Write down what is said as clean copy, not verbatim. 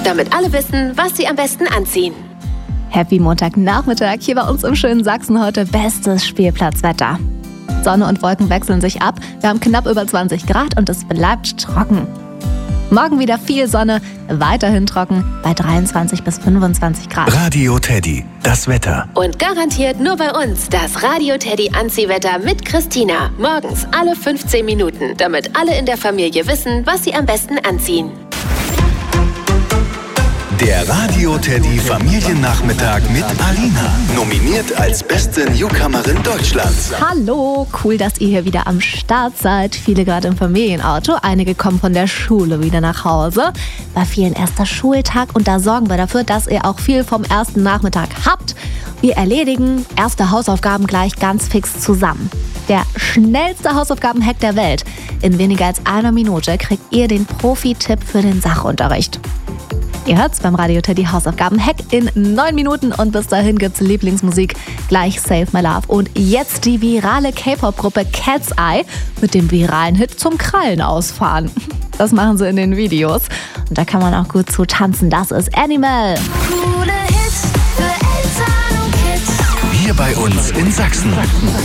damit alle wissen, was sie am besten anziehen. Happy Montagnachmittag, hier bei uns im schönen Sachsen heute bestes Spielplatzwetter. Sonne und Wolken wechseln sich ab, wir haben knapp über 20 Grad und es bleibt trocken. Morgen wieder viel Sonne, weiterhin trocken bei 23 bis 25 Grad. Radio Teddy, das Wetter. Und garantiert nur bei uns das Radio Teddy Anziehwetter mit Christina. Morgens alle 15 Minuten, damit alle in der Familie wissen, was sie am besten anziehen. Der Radio Teddy Familiennachmittag mit Alina. Nominiert als beste Newcomerin Deutschlands. Hallo, cool, dass ihr hier wieder am Start seid. Viele gerade im Familienauto, einige kommen von der Schule wieder nach Hause. Bei vielen erster Schultag und da sorgen wir dafür, dass ihr auch viel vom ersten Nachmittag habt. Wir erledigen erste Hausaufgaben gleich ganz fix zusammen. Der schnellste Hausaufgaben-Hack der Welt. In weniger als einer Minute kriegt ihr den Profi-Tipp für den Sachunterricht. Ihr hört's beim Radio Teddy Hausaufgaben-Hack in 9 Minuten und bis dahin gibt's Lieblingsmusik, gleich Save My Love und jetzt die virale K-Pop-Gruppe Cat's Eye mit dem viralen Hit zum Krallen ausfahren. Das machen sie in den Videos und da kann man auch gut zu tanzen. Das ist Animal. Coole Hits für Eltern und Kids. Hier bei uns in Sachsen.